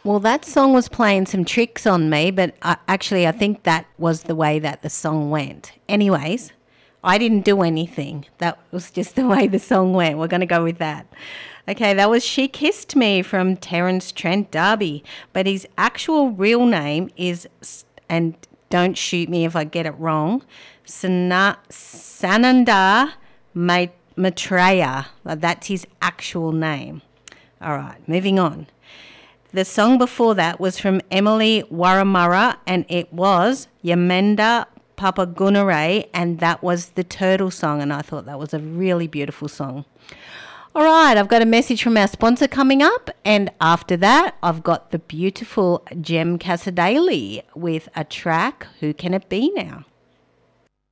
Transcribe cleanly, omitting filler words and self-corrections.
Well, that song was playing some tricks on me, but actually, I think that was the way that the song went. Anyways, I didn't do anything. That was just the way the song went. We're going to go with that. Okay, that was She Kissed Me from Terence Trent D'Arby. But his actual real name is, and don't shoot me if I get it wrong, Sananda Maitreya. That's his actual name. All right, moving on. The song before that was from Emily Waramura, and it was Yamenda Papagunare, and that was the Turtle song, and I thought that was a really beautiful song. All right, I've got a message from our sponsor coming up, and after that, I've got the beautiful Jem Casadale with a track, Who Can It Be Now?